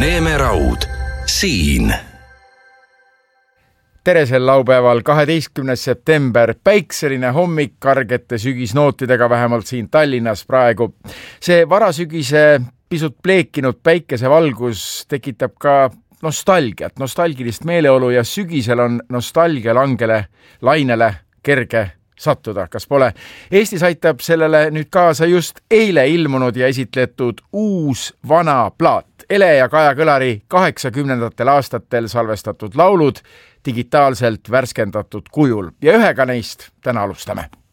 Neeme Raud, siin. Tere sel laupäeval, 12. september, päikseline hommik kargete sügisnootidega vähemalt siin Tallinnas praegu. See varasügise pisut pleekinud päikesevalgus tekitab ka nostalgilist meeleolu ja sügisel on nostalgia lainele kerge sattuda, kas pole? Eestis aitab sellele nüüd kaasa just eile ilmunud ja esitletud uus vana plaat. Ele ja Kaja Kõlari 80. aastatel salvestatud laulud digitaalselt värskendatud kujul ja ühega neist täna alustame.